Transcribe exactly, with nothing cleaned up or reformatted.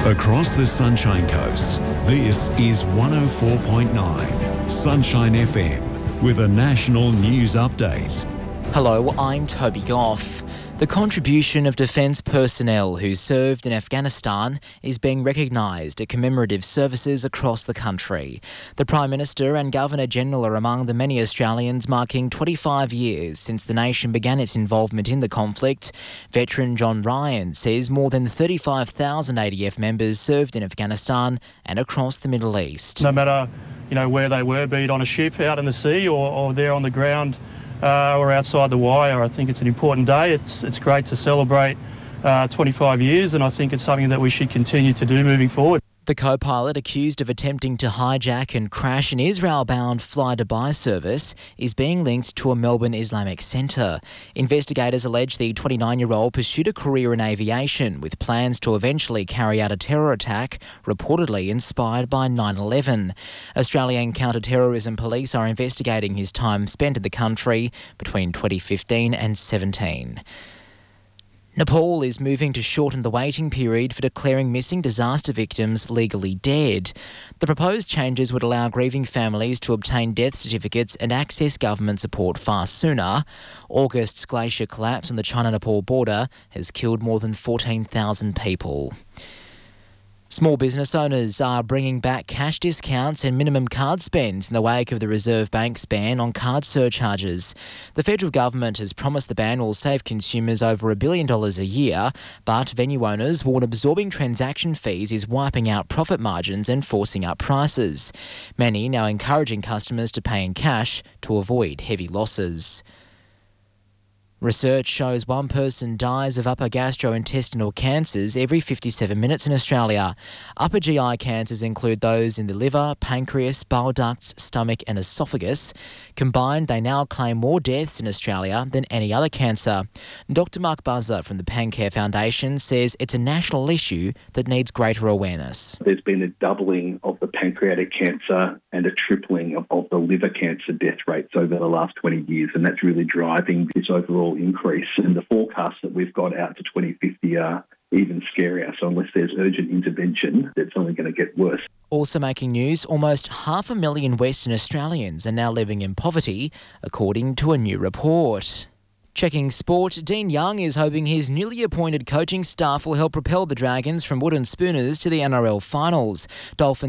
Across the Sunshine Coast, this is one oh four point nine Sunshine F M with a national news update. Hello, I'm Toby Goff. The contribution of defence personnel who served in Afghanistan is being recognised at commemorative services across the country. The Prime Minister and Governor-General are among the many Australians marking twenty-five years since the nation began its involvement in the conflict. Veteran John Ryan says more than thirty-five thousand A D F members served in Afghanistan and across the Middle East. No matter, you know, where they were, be it on a ship out in the sea or, or there on the ground, Uh, or outside the wire. I think it's an important day. It's it's great to celebrate uh, twenty-five years, and I think it's something that we should continue to do moving forward. The co-pilot accused of attempting to hijack and crash an Israel-bound fly-Dubai service is being linked to a Melbourne Islamic centre. Investigators allege the twenty-nine-year-old pursued a career in aviation with plans to eventually carry out a terror attack, reportedly inspired by nine eleven. Australian counter-terrorism police are investigating his time spent in the country between twenty fifteen and seventeen. Nepal is moving to shorten the waiting period for declaring missing disaster victims legally dead. The proposed changes would allow grieving families to obtain death certificates and access government support far sooner. August's glacier collapse on the China-Nepal border has killed more than fourteen thousand people. Small business owners are bringing back cash discounts and minimum card spends in the wake of the Reserve Bank's ban on card surcharges. The federal government has promised the ban will save consumers over a billion dollars a year, but venue owners warn absorbing transaction fees is wiping out profit margins and forcing up prices. Many now encouraging customers to pay in cash to avoid heavy losses. Research shows one person dies of upper gastrointestinal cancers every fifty-seven minutes in Australia. Upper G I cancers include those in the liver, pancreas, bile ducts, stomach and esophagus. Combined, they now claim more deaths in Australia than any other cancer. Doctor Mark Buzzer from the Pancare Foundation says it's a national issue that needs greater awareness. There's been a doubling of the pancreatic cancer and a tripling of, of the liver cancer death rates over the last twenty years, and that's really driving this overall increase. And the forecasts that we've got out to twenty fifty are even scarier. So unless there's urgent intervention, it's only going to get worse. Also making news, almost half a million Western Australians are now living in poverty, according to a new report. Checking sport, Dean Young is hoping his newly appointed coaching staff will help propel the Dragons from wooden spooners to the N R L finals. Dolphins